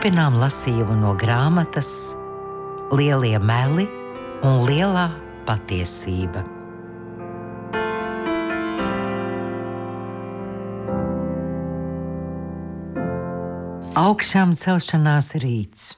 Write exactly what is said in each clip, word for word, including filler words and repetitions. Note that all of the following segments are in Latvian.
Turpinām lasījumu no grāmatas Lielie meli un lielā patiesība. Augšām celšanās rīts.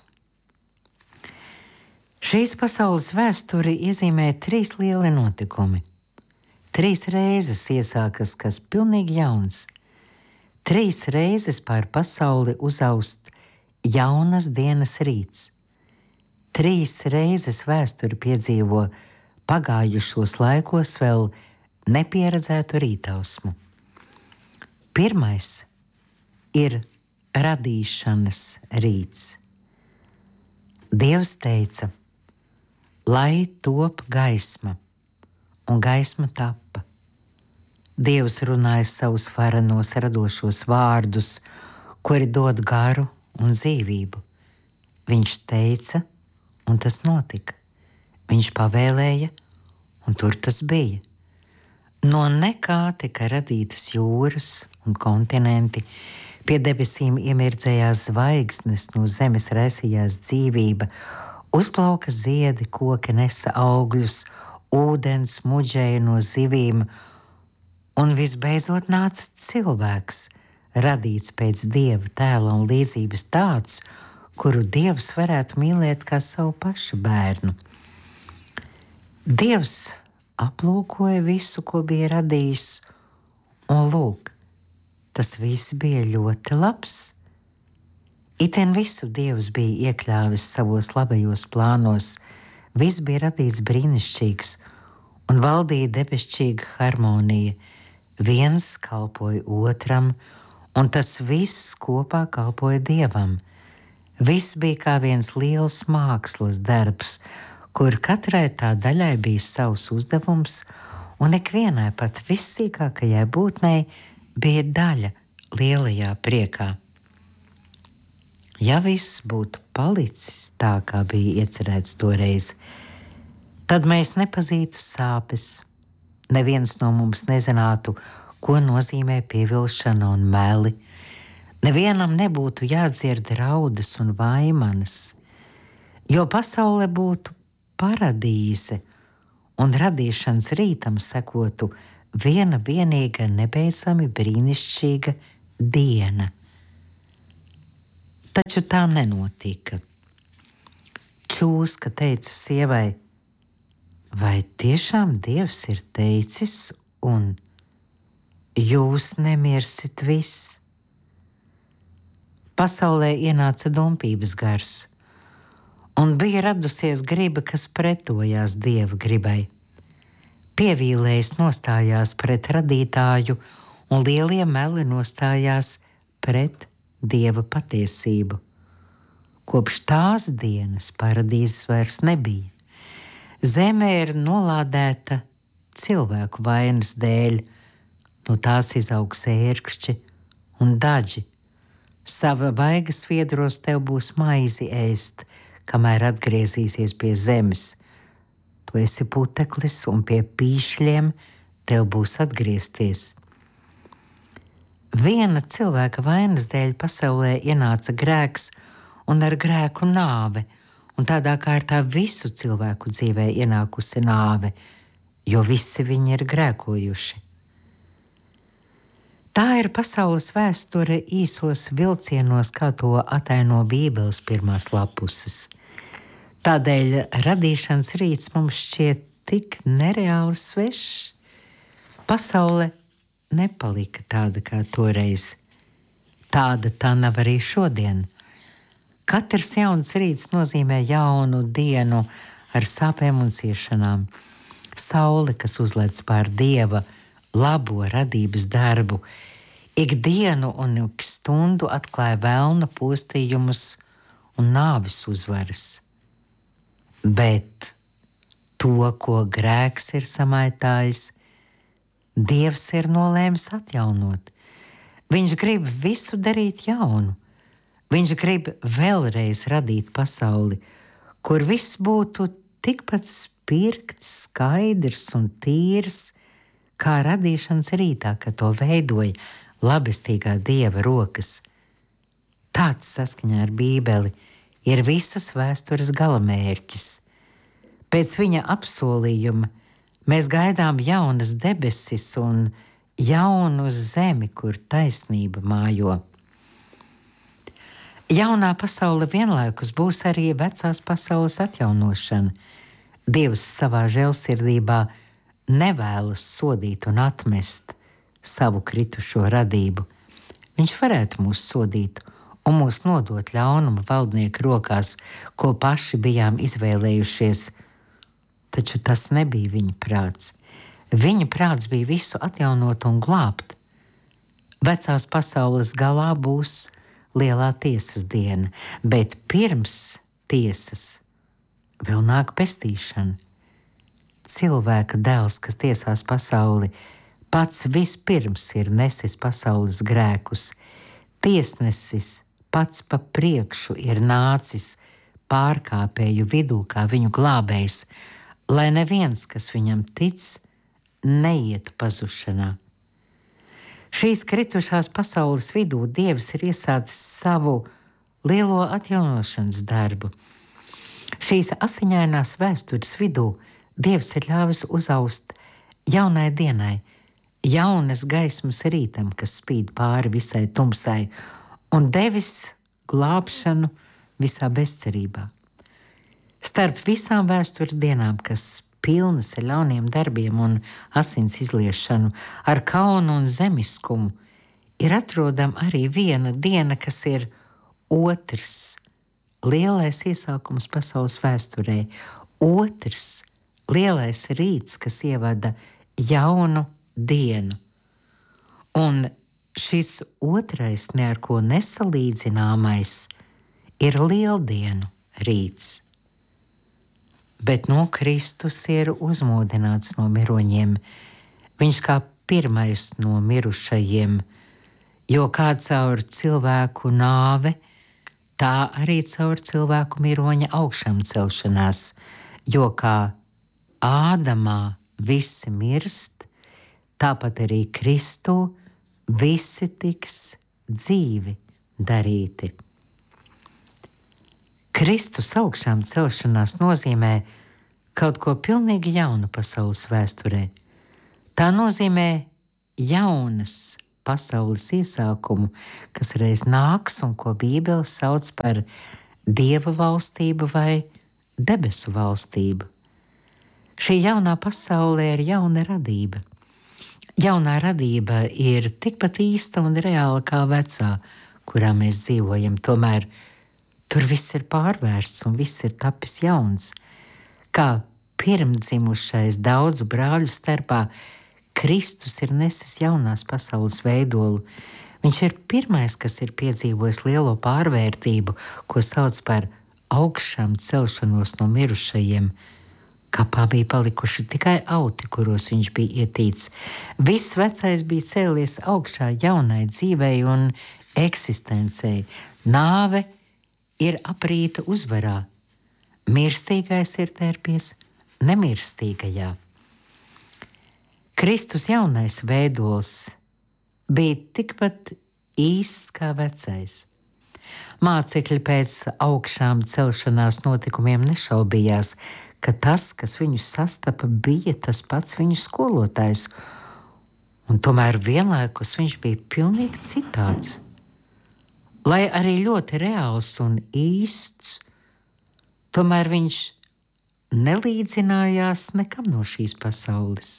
Šīs pasaules vēsturi iezīmē trīs lieli notikumi. Trīs reizes iesākas kas pilnīgi jauns. Trīs reizes pār pasauli uzaust jaunas dienas rīts. Trīs reizes vēsturi piedzīvo pagājušos laikos vēl nepieredzētu rītausmu. Pirmais ir radīšanas rīts. Dievs teica, lai top gaisma, un gaisma tappa. Dievs runāja savus varenos radošos vārdus, kuri dod garu un dzīvību. Viņš teica, un tas notika. Viņš pavēlēja, un tur tas bija. No nekā tika radītas jūras un kontinenti, pie debesīm iemirdzējās zvaigznes, no zemes raisījās dzīvība, uzplauka ziedi, koki nesa augļus, ūdens muģēja no zivīm, un visbeidzot nāca cilvēks, radīts pēc Dieva tēla un līdzības tāds, kuru Dievs varētu mīlēt kā savu pašu bērnu. Dievs aplūkoja visu, ko bija radījis, un lūk, tas viss bija ļoti labs. Iten visu Dievs bija iekļāvis savos labajos plānos, viss bija radīts brīnišķīgs un valdīja debesšķīga harmonija. Viens kalpoja otram, un tas viss kopā kalpoja Dievam. Viss bija kā viens liels mākslas darbs, kur katrai tā daļai bija savs uzdevums, un ikvienai pat vissīkākajai būtnei bija daļa lielajā priekā. Ja viss būtu palicis tā, kā bija iecerēts toreiz, tad mēs nepazītu sāpes. Neviens no mums nezinātu, ko nozīmē pievilšana un meli. Nevienam nebūtu jādzird raudas un vaimanas, jo pasaule būtu paradīze, un radīšanas rītam sekotu viena vienīga nebeidzami brīnišķīga diena. Taču tā nenotika. Čūska teica sievai, vai tiešām Dievs ir teicis, un jūs nemirsit viss? Pasaulē ienāca dumpības gars, un bija radusies griba, kas pretojās Dieva gribai. Pievīlējs nostājās pret radītāju, un lielie meli nostājās pret Dieva patiesību. Kopš tās dienas paradīzes vairs nebija. Zeme ir nolādēta cilvēku vainas dēļ, no tās izaugs ērkšķi un daži. Sava vaigas viedros tev būs maizi ēst, kamēr atgriezīsies pie zemes. Tu esi puteklis, un pie pīšļiem tev būs atgriezties. Viena cilvēka vainas dēļ pasaulē ienāca grēks un ar grēku nāve, un tādā kārtā visu cilvēku dzīvē ienākusi nāve, jo visi viņi ir grēkojuši. Tā ir pasaules vēsture īsos vilcienos, kā to ataino Bībeles pirmās lapuses. Tādēļ radīšanas rīts mums šķiet tik nereāli svešs. Pasaule nepalika tāda kā toreiz. Tāda tā nav arī šodien. Katrs jauns rīts nozīmē jaunu dienu ar sāpēm un ciešanām. Saule, kas uzlec pār Dieva labo radības darbu, ikdienu un ik stundu atklāja velna postījumus un nāves uzvaras. Bet to, ko grēks ir samaitājis, Dievs ir nolēmis atjaunot. Viņš grib visu darīt jaunu. Viņš grib vēlreiz radīt pasauli, kur viss būtu tikpat spirgts, skaidrs un tīrs, kā radīšanas rītā, kad to veidoja labestīgā Dieva rokas. Tāds saskaņā ar Bībeli ir visas vēstures galamērķis. Pēc viņa apsolījuma mēs gaidām jaunas debesis un jaunu zemi, kur taisnība mājo. Jaunā pasaule vienlaikus būs arī vecās pasaules atjaunošana. Dievs savā žēlsirdībā nevēlas sodīt un atmest savu kritušo radību. Viņš varētu mūs sodīt un mūs nodot ļaunuma valdnieku rokās, ko paši bijām izvēlējušies, taču tas nebija viņa prāts. Viņa prāts bija visu atjaunot un glābt. Vecās pasaules galā būs lielā tiesas diena, bet pirms tiesas vēl nāk pestīšana. Cilvēka dēls, kas tiesās pasauli, pats vispirms ir nesis pasaules grēkus. Tiesnesis pats pa priekšu ir nācis pārkāpēju vidū kā viņu glābējs, lai neviens, kas viņam tic, neietu pazušanā. Šīs kritušās pasaules vidū Dievs ir iesācis savu lielo atjaunošanas darbu. Šīs asiņainās vēstures vidū Dievs ir ļāvis uzaust jaunai dienai, jaunas gaismas rītam, kas spīd pāri visai tumsai, un devis glābšanu visā bezcerībā. Starp visām vēstures dienām, kas pilnas ar ļauniem darbiem un asins izliešanu, ar kaunu un zemiskumu, ir atrodama arī viena diena, kas ir otrs lielais iesākums pasaules vēsturē, otrs lielais rīts, kas ievada jaunu dienu. Un šis otrais ne ar ko nesalīdzināmais ir lieldienu rīts. Bet no Kristus ir uzmodināts no miroņiem, viņš kā pirmais no mirušajiem, jo kā caur cilvēku nāve, tā arī caur cilvēku miroņa augšām celšanās, jo kā Ādamā visi mirst, tāpat arī Kristū visi tiks dzīvi darīti. Kristus augšām celšanās nozīmē kaut ko pilnīgi jaunu pasaules vēsturē. Tā nozīmē jaunas pasaules iesākumu, kas reiz nāks un ko Bībele sauc par Dieva valstību vai debesu valstību. Šī jaunā pasaulē ir jauna radība. Jaunā radība ir tikpat īsta un reāla kā vecā, kurā mēs dzīvojam, tomēr tur viss ir pārvērsts un viss ir tapis jauns. Kā pirmdzimušais daudzu brāļu starpā, Kristus ir nesis jaunās pasaules veidolu. Viņš ir pirmais, kas ir piedzīvojis lielo pārvērtību, ko sauc par augšām celšanos no mirušajiem. Kapā bija palikuši tikai auti, kuros viņš bija ietīts. Viss vecais bija cēlies augšā jaunai dzīvei un eksistencei. Nāve ir aprīta uzvarā. Mirstīgais ir tērpies nemirstīgajā. Kristus jaunais veidols bija tikpat īsts kā vecais. Mācekļi pēc augšām celšanās notikumiem nešaubījās, ka tas, kas viņus sastapa, bija tas pats viņu skolotājs, un tomēr vienlaikus viņš bija pilnīgi citāds. Lai arī ļoti reāls un īsts, tomēr viņš nelīdzinājās nekam no šīs pasaules.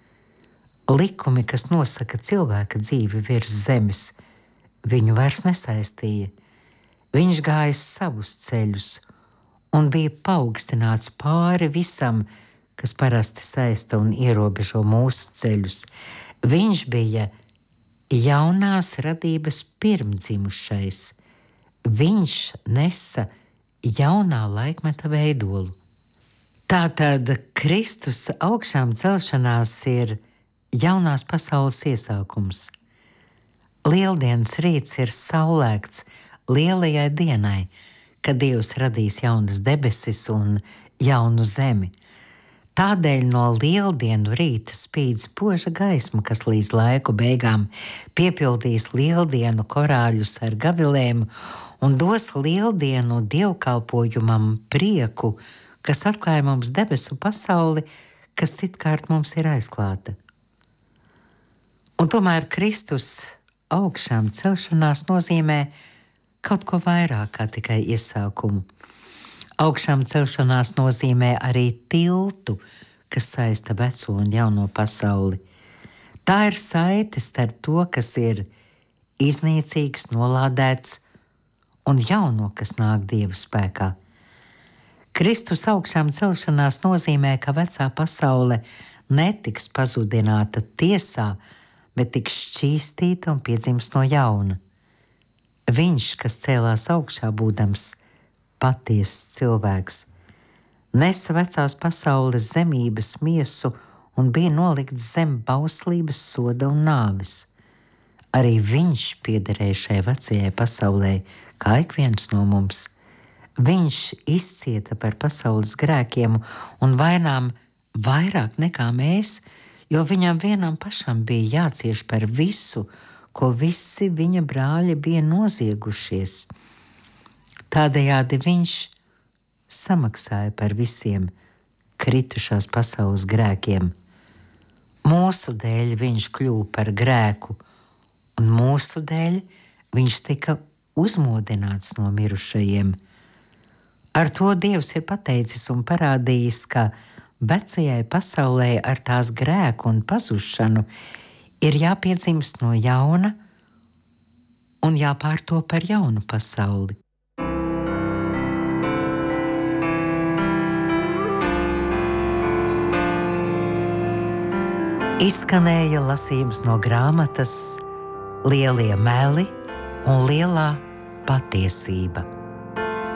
Likumi, kas nosaka cilvēka dzīvi virs zemes, viņu vairs nesaistīja. Viņš gāja savus ceļus un bija paaugstināts pāri visam, kas parasti saista un ierobežo mūsu ceļus. Viņš bija jaunās radības pirmdzimušais. Viņš nesa jaunā laikmeta veidolu. Tātad Kristus augšām celšanās ir jaunās pasaules iesākums. Lieldienas rīts ir saulēkts lielajai dienai, kad Dievs radīs jaunas debesis un jaunu zemi. Tādēļ no lieldienu rīta spīd spoža gaisma, kas līdz laiku beigām piepildīs lieldienu korāļus ar gavilēm un dos lieldienu dievkalpojumam prieku, kas atklāja mums debesu pasauli, kas citkārt mums ir aizklāta. Un tomēr Kristus augšām celšanās nozīmē kaut ko vairāk kā tikai iesākumu. Augšām celšanās nozīmē arī tiltu, kas saista veco un jauno pasauli. Tā ir saite starp to, kas ir iznīcīgs, nolādēts, un jauno, kas nāk Dieva spēkā. Kristus augšām celšanās nozīmē, ka vecā pasaule netiks pazudināta tiesā, bet tiks šķīstīta un piedzims no jauna. Viņš, kas cēlās augšā būdams patiess cilvēks, nesa vecās pasaules zemības miesu un bija nolikts zem bauslības, soda un nāves. Arī viņš piederēja šai vecajai pasaulē, kā ik viens no mums. Viņš izcieta par pasaules grēkiem un vainām vairāk nekā mēs, jo viņam vienam pašam bija jācieš par visu, ko visi viņa brāļi bija noziegušies. Tādējādi viņš samaksāja par visiem kritušās pasaules grēkiem. Mūsu dēļ viņš kļuva par grēku, un mūsu dēļ viņš tika uzmodināts no mirušajiem. Ar to Dievs ir pateicis un parādījis, ka vecajai pasaulē ar tās grēku un pazušanu ir jāpiedzimst no jauna un jāpārto par jaunu pasauli. Izskanēja lasījums no grāmatas Lielie meli un lielā patiesība.